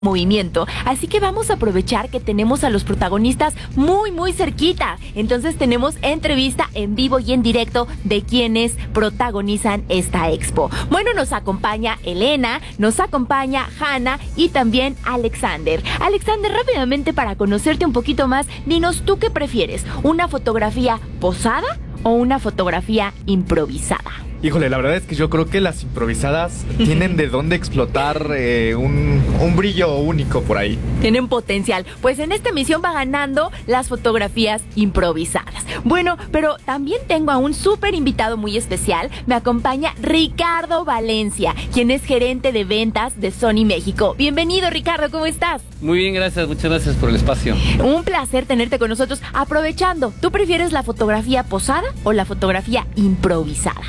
movimiento, así que vamos a aprovechar que tenemos a los protagonistas muy cerquita. Entonces tenemos entrevista en vivo y en directo de quienes protagonizan esta expo. Bueno, nos acompaña Elena, nos acompaña Hanna y también Alexander. Alexander, rápidamente para conocerte un poquito más, dinos tú qué prefieres, ¿una fotografía posada o una fotografía improvisada? Híjole, la verdad es que yo creo que las improvisadas tienen de dónde explotar un brillo único por ahí. Tienen potencial. Pues en esta emisión va ganando las fotografías improvisadas. Bueno, pero también tengo a un súper invitado muy especial. Me acompaña Ricardo Valencia, quien es gerente de ventas de Sony México. Bienvenido, Ricardo, ¿cómo estás? Muy bien, gracias, muchas gracias por el espacio. Un placer tenerte con nosotros. Aprovechando, ¿tú prefieres la fotografía posada o la fotografía improvisada?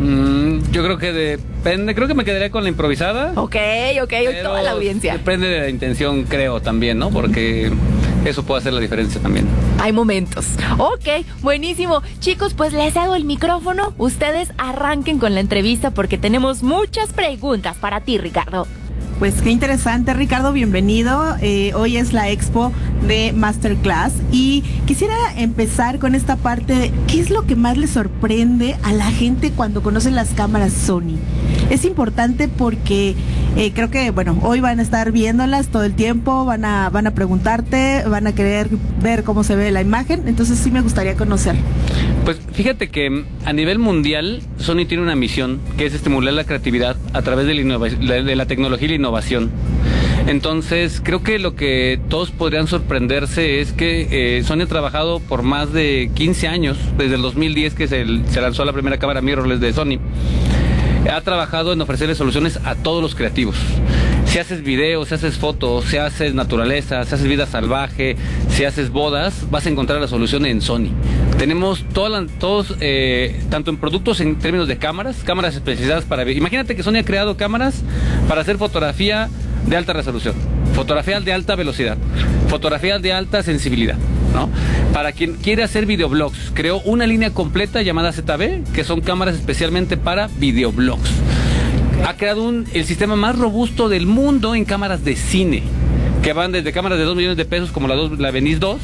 Yo creo que depende, creo que me quedaría con la improvisada. Ok, toda la audiencia. Depende de la intención, creo, también, ¿no? Porque eso puede hacer la diferencia también. Hay momentos. Ok, buenísimo. Chicos, pues les hago el micrófono. Ustedes arranquen con la entrevista porque tenemos muchas preguntas para ti, Ricardo. Pues qué interesante, Ricardo, bienvenido. Hoy es la expo de Masterclass y quisiera empezar con esta parte de ¿qué es lo que más le sorprende a la gente cuando conocen las cámaras Sony? Es importante porque creo que, bueno, hoy van a estar viéndolas todo el tiempo, van a preguntarte, van a querer ver cómo se ve la imagen, entonces sí me gustaría conocer. Pues fíjate que a nivel mundial Sony tiene una misión que es estimular la creatividad a través de la tecnología y la innovación. Entonces creo que lo que todos podrían sorprenderse es que Sony ha trabajado por más de 15 años, desde el 2010 que se lanzó la primera cámara mirrorless de Sony. Ha trabajado en ofrecerle soluciones a todos los creativos. Si haces videos, si haces fotos, si haces naturaleza, si haces vida salvaje, si haces bodas, vas a encontrar la solución en Sony. Tenemos todos, tanto en productos en términos de cámaras especializadas para... Imagínate que Sony ha creado cámaras para hacer fotografía de alta resolución, fotografía de alta velocidad, fotografía de alta sensibilidad, ¿no? Para quien quiere hacer videoblogs, creó una línea completa llamada ZB, que son cámaras especialmente para videoblogs. Ha creado el sistema más robusto del mundo en cámaras de cine, que van desde cámaras de 2 millones de pesos como la Venice 2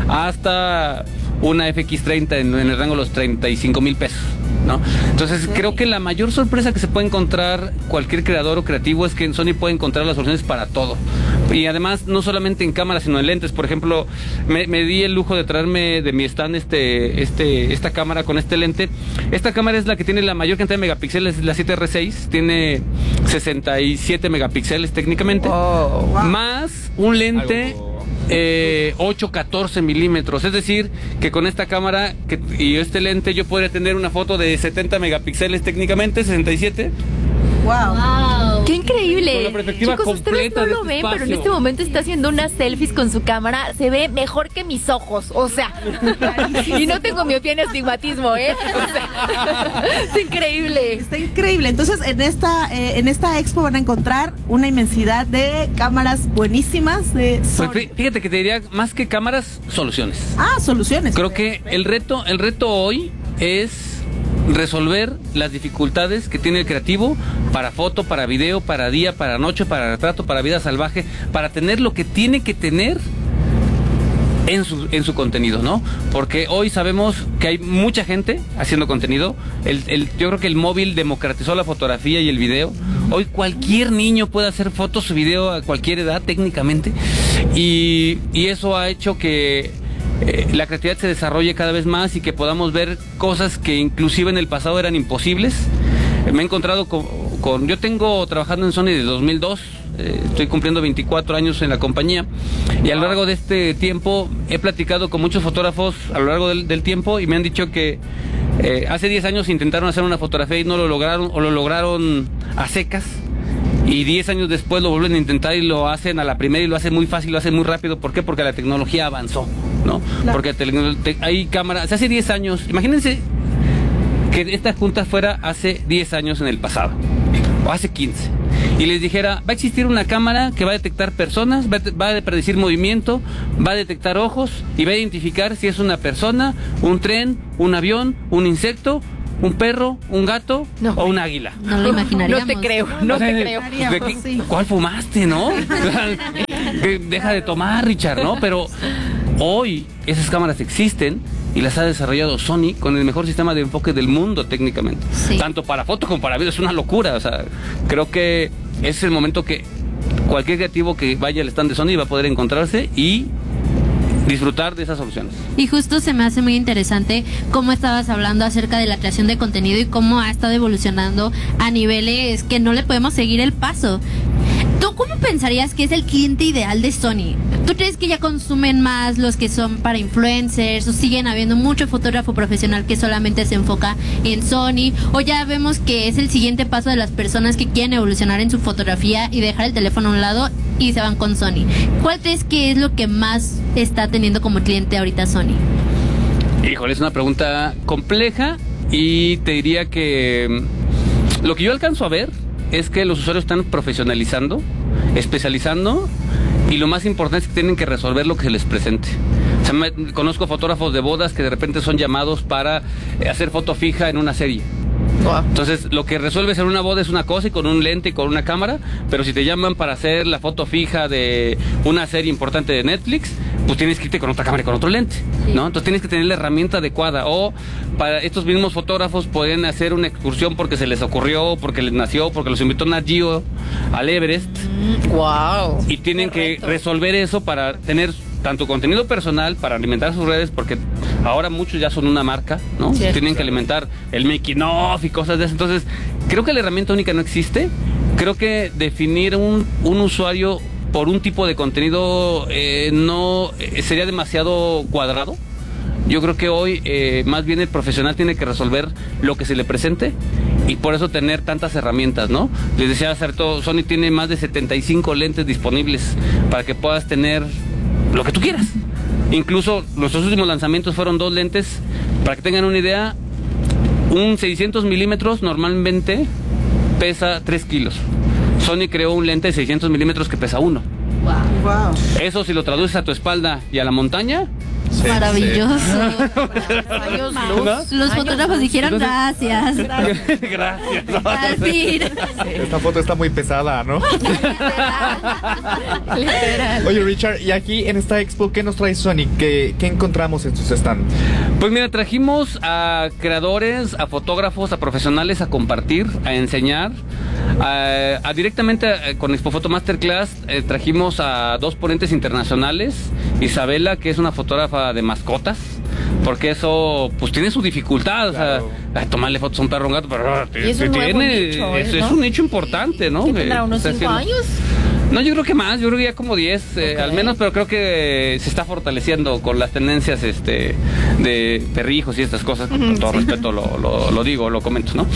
hasta una FX30 en el rango de los 35,000 pesos, ¿no? Entonces creo que la mayor sorpresa que se puede encontrar cualquier creador o creativo es que en Sony puede encontrar las soluciones para todo. Y además no solamente en cámaras sino en lentes. Por ejemplo, me di el lujo de traerme de mi stand esta cámara con este lente. Esta cámara es la que tiene la mayor cantidad de megapíxeles, la 7R6, tiene 67 megapíxeles técnicamente, más un lente 8-14 milímetros, es decir, que con esta cámara y este lente yo podría tener una foto de 70 megapíxeles técnicamente, 67. Wow. ¡Qué increíble! Con la perspectiva Chicos, ustedes no lo ven, pero en este momento está haciendo unas selfies con su cámara. Se ve mejor que mis ojos, o sea. Y no tengo miopía ni astigmatismo, ¿eh? O sea, es increíble. Está increíble. Entonces, en esta expo van a encontrar una inmensidad de cámaras buenísimas de Sony. Pues fíjate que te diría, más que cámaras, soluciones. Soluciones. Creo que el reto hoy es resolver las dificultades que tiene el creativo para foto, para video, para día, para noche, para retrato, para vida salvaje, para tener lo que tiene que tener en su contenido, ¿no? Porque hoy sabemos que hay mucha gente haciendo contenido. Yo creo que el móvil democratizó la fotografía y el video. Hoy cualquier niño puede hacer fotos o video a cualquier edad técnicamente, y eso ha hecho que la creatividad se desarrolle cada vez más y que podamos ver cosas que inclusive en el pasado eran imposibles. Me he encontrado yo tengo trabajando en Sony desde 2002, estoy cumpliendo 24 años en la compañía, y a lo largo de este tiempo he platicado con muchos fotógrafos a lo largo del tiempo, y me han dicho que hace 10 años intentaron hacer una fotografía y no lo lograron, o lo lograron a secas, y 10 años después lo vuelven a intentar y lo hacen a la primera y lo hacen muy fácil, lo hacen muy rápido. ¿Por qué? Porque la tecnología avanzó, ¿no? Claro. Porque hay cámaras, hace 10 años, imagínense que esta junta fuera hace 10 años en el pasado, o hace 15, y les dijera, va a existir una cámara que va a detectar personas, va a predecir movimiento, va a detectar ojos y va a identificar si es una persona, un tren, un avión, un insecto ¿Un perro? ¿Un gato? No. ¿O un águila? No lo imaginaríamos. No te creo, no te creo. ¿Cuál fumaste, no? Deja de tomar, Richard, ¿no? Pero hoy esas cámaras existen y las ha desarrollado Sony con el mejor sistema de enfoque del mundo técnicamente. Sí. Tanto para foto como para video, es una locura. O sea, creo que es el momento que cualquier creativo que vaya al stand de Sony va a poder encontrarse y disfrutar de esas soluciones. Y justo se me hace muy interesante cómo estabas hablando acerca de la creación de contenido y cómo ha estado evolucionando a niveles que no le podemos seguir el paso. ¿Tú cómo pensarías que es el cliente ideal de Sony? ¿Tú crees que ya consumen más los que son para influencers o siguen habiendo mucho fotógrafo profesional que solamente se enfoca en Sony? ¿O ya vemos que es el siguiente paso de las personas que quieren evolucionar en su fotografía y dejar el teléfono a un lado y se van con Sony? ¿Cuál crees que es lo que más está teniendo como cliente ahorita Sony? Híjole, es una pregunta compleja y te diría que lo que yo alcanzo a ver es que los usuarios están profesionalizando, especializando y lo más importante es que tienen que resolver lo que se les presente. O sea, conozco fotógrafos de bodas que de repente son llamados para hacer foto fija en una serie. Entonces, lo que resuelves en una boda es una cosa y con un lente y con una cámara, pero si te llaman para hacer la foto fija de una serie importante de Netflix, pues tienes que irte con otra cámara y con otro lente, ¿no? Entonces tienes que tener la herramienta adecuada. O para estos mismos fotógrafos pueden hacer una excursión porque se les ocurrió, porque les nació, porque los invitó Nat Geo al Everest. Wow. Y tienen que resolver eso para tener tanto contenido personal para alimentar sus redes, porque ahora muchos ya son una marca, ¿no? Sí, tienen que alimentar el making of y cosas de eso. Entonces, creo que la herramienta única no existe. Creo que definir un usuario por un tipo de contenido no sería demasiado cuadrado. Yo creo que hoy más bien el profesional tiene que resolver lo que se le presente y por eso tener tantas herramientas, ¿no? Les decía hace rato, Sony tiene más de 75 lentes disponibles para que puedas tener lo que tú quieras. Incluso nuestros últimos lanzamientos fueron 2 lentes. Para que tengan una idea, un 600 milímetros normalmente pesa 3 kilos. Sony creó un lente de 600 milímetros que pesa 1. Wow. Eso si lo traduces a tu espalda y a la montaña, Sí, Maravilloso. Rayos ¿no? luz. Los fotógrafos dijeron Entonces- gracias. Gracias. Al fin. Esta foto está muy pesada, ¿no? Literal. Oye, Richard, y aquí en esta expo, ¿qué nos trae Sony? ¿Qué encontramos en sus stands? Pues mira, trajimos a creadores, a fotógrafos, a profesionales a compartir, a enseñar, a directamente con Expo Foto Masterclass trajimos a 2 ponentes internacionales, Isabela, que es una fotógrafa de mascotas, porque eso pues tiene su dificultad, Claro. o sea, tomarle fotos a un perro o un gato, pero Y es un nuevo nicho, es ¿no? un nicho importante, ¿no? ¿Qué tendrá, unos Está 5 haciendo- años? No, yo creo que más, yo creo que ya como 10 al menos, pero creo que se está fortaleciendo con las tendencias de perrijos y estas cosas, con todo respeto lo digo, lo comento, ¿no?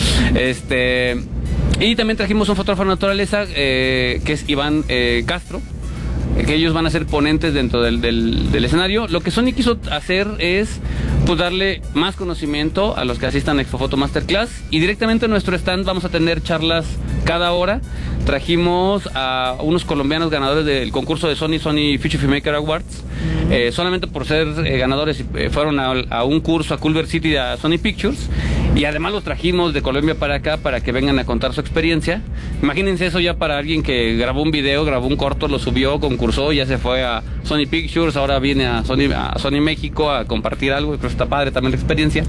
Y también trajimos un fotógrafo de naturaleza que es Iván Castro, que ellos van a ser ponentes dentro del escenario. Lo que Sony quiso hacer es pues darle más conocimiento a los que asistan a Expo Foto Masterclass, y directamente en nuestro stand vamos a tener charlas cada hora. Trajimos a unos colombianos ganadores del concurso de Sony Future Filmmaker Awards. Solamente por ser ganadores fueron a un curso a Culver City, a Sony Pictures, y además los trajimos de Colombia para acá para que vengan a contar su experiencia. Imagínense eso ya para alguien que grabó un video, grabó un corto, lo subió, concursó, ya se fue a Sony Pictures, ahora viene a Sony México a compartir algo, y creo que está padre también la experiencia.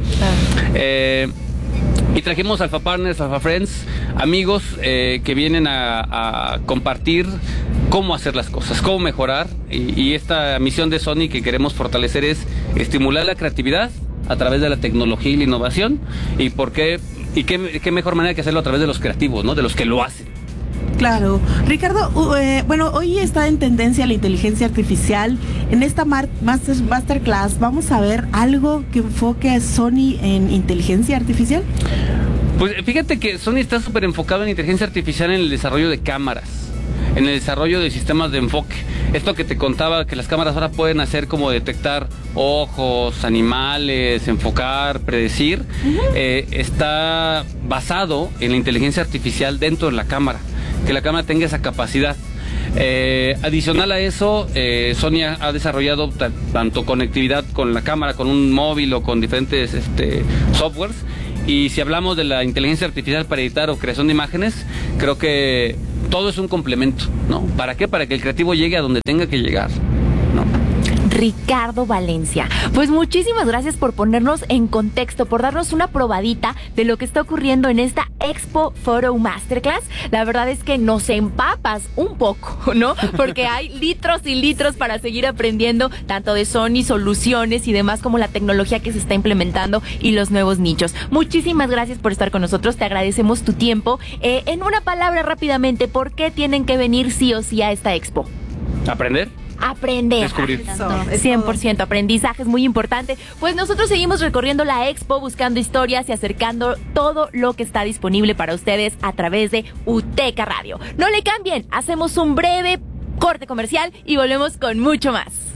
Y trajimos Alpha Partners, Alpha Friends, amigos que vienen a compartir cómo hacer las cosas, cómo mejorar. Y esta misión de Sony que queremos fortalecer es estimular la creatividad a través de la tecnología y la innovación. ¿Y por qué? ¿Y qué mejor manera que hacerlo a través de los creativos, ¿no? De los que lo hacen. Claro. Ricardo, bueno, hoy está en tendencia la inteligencia artificial. En esta Masterclass vamos a ver algo que enfoque a Sony en inteligencia artificial. Pues fíjate que Sony está súper enfocado en inteligencia artificial en el desarrollo de cámaras, en el desarrollo de sistemas de enfoque. Esto que te contaba, que las cámaras ahora pueden hacer como detectar ojos, animales, enfocar, predecir, está basado en la inteligencia artificial dentro de la cámara, que la cámara tenga esa capacidad. Adicional a eso, Sony ha desarrollado tanto conectividad con la cámara, con un móvil o con diferentes softwares, Y si hablamos de la inteligencia artificial para editar o creación de imágenes, creo que todo es un complemento, ¿no? ¿Para qué? Para que el creativo llegue a donde tenga que llegar, ¿no? Ricardo Valencia, pues muchísimas gracias por ponernos en contexto, por darnos una probadita de lo que está ocurriendo en esta Expo Photo Masterclass. La verdad es que nos empapas un poco, ¿no? Porque hay litros y litros para seguir aprendiendo, tanto de Sony, soluciones y demás, como la tecnología que se está implementando y los nuevos nichos. Muchísimas gracias por estar con nosotros, te agradecemos tu tiempo. En una palabra rápidamente, ¿por qué tienen que venir sí o sí a esta Expo? ¿Aprender? Aprender. Descubrir. Eso, 100% aprendizaje es muy importante. Pues nosotros seguimos recorriendo la Expo, buscando historias y acercando todo lo que está disponible para ustedes a través de UTECA Radio. No le cambien, hacemos un breve corte comercial y volvemos con mucho más.